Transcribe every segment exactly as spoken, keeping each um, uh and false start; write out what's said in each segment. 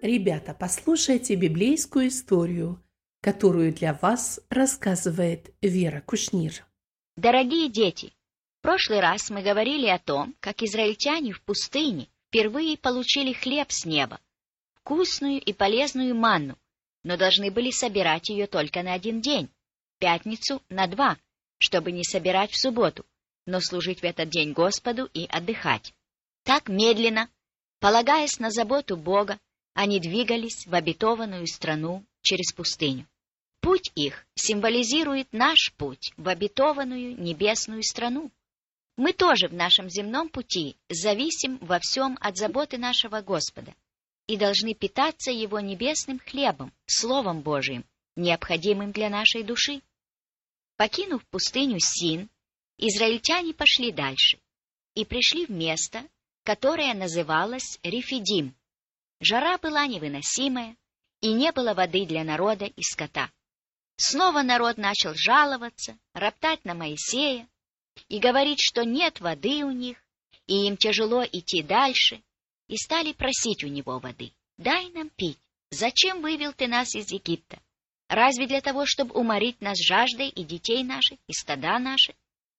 Ребята, послушайте библейскую историю, которую для вас рассказывает Вера Кушнир. Дорогие дети, в прошлый раз мы говорили о том, как израильтяне в пустыне впервые получили хлеб с неба, вкусную и полезную манну, но должны были собирать ее только на один день, в пятницу на два, чтобы не собирать в субботу, но служить в этот день Господу и отдыхать. Так медленно, полагаясь на заботу Бога, они двигались в обетованную страну через пустыню. Путь их символизирует наш путь в обетованную небесную страну. Мы тоже в нашем земном пути зависим во всем от заботы нашего Господа и должны питаться Его небесным хлебом, Словом Божиим, необходимым для нашей души. Покинув пустыню Син, израильтяне пошли дальше и пришли в место, которое называлось Рефидим. Жара была невыносимая, и не было воды для народа и скота. Снова народ начал жаловаться, роптать на Моисея и говорить, что нет воды у них, и им тяжело идти дальше, и стали просить у него воды. «Дай нам пить. Зачем вывел ты нас из Египта? Разве для того, чтобы уморить нас жаждой и детей наших, и стада наши?»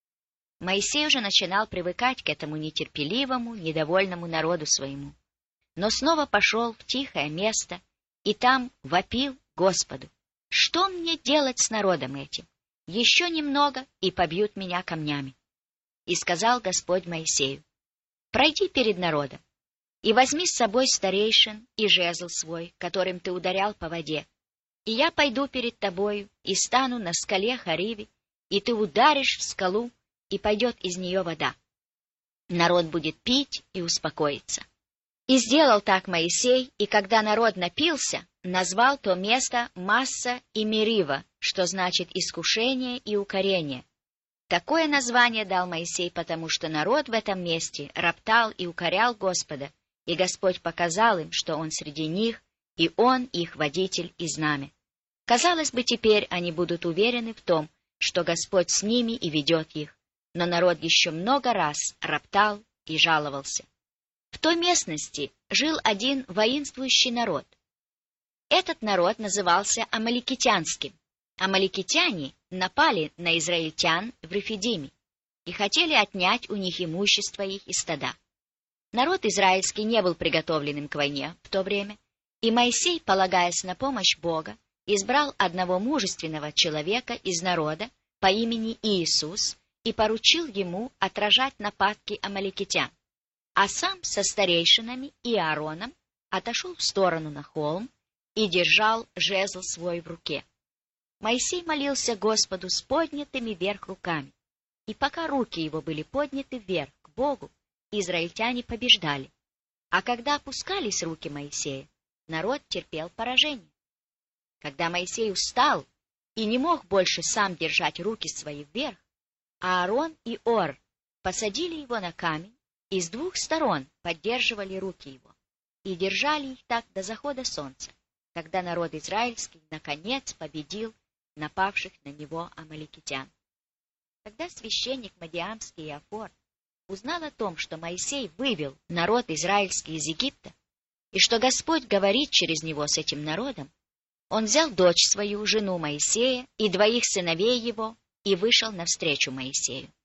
Моисей уже начинал привыкать к этому нетерпеливому, недовольному народу своему, но снова пошел в тихое место и там вопил Господу: «Что мне делать с народом этим? Еще немного, и побьют меня камнями». И сказал Господь Моисею: «Пройди перед народом, и возьми с собой старейшин и жезл свой, которым ты ударял по воде, и я пойду перед тобою и стану на скале Хариве, и ты ударишь в скалу, и пойдет из нее вода. Народ будет пить и успокоится». И сделал так Моисей, и когда народ напился, назвал то место Масса и Мерива, что значит искушение и укорение. Такое название дал Моисей, потому что народ в этом месте роптал и укорял Господа, и Господь показал им, что Он среди них, и Он их водитель и знамя. Казалось бы, теперь они будут уверены в том, что Господь с ними и ведет их, но народ еще много раз роптал и жаловался. В той местности жил один воинствующий народ. Этот народ назывался Амаликитянским. Амаликитяне напали на израильтян в Рефидиме и хотели отнять у них имущество их и стада. Народ израильский не был приготовленным к войне в то время, и Моисей, полагаясь на помощь Бога, избрал одного мужественного человека из народа по имени Иисус и поручил ему отражать нападки амаликитян, а сам со старейшинами и Аароном отошел в сторону на холм и держал жезл свой в руке. Моисей молился Господу с поднятыми вверх руками, и пока руки его были подняты вверх к Богу, израильтяне побеждали, а когда опускались руки Моисея, народ терпел поражение. Когда Моисей устал и не мог больше сам держать руки свои вверх, Аарон и Ор посадили его на камень и с двух сторон поддерживали руки его, и держали их так до захода солнца, когда народ израильский наконец победил напавших на него амаликитян. Когда священник Мадиамский Иофор узнал о том, что Моисей вывел народ израильский из Египта, и что Господь говорит через него с этим народом, он взял дочь свою, жену Моисея, и двоих сыновей его, и вышел навстречу Моисею.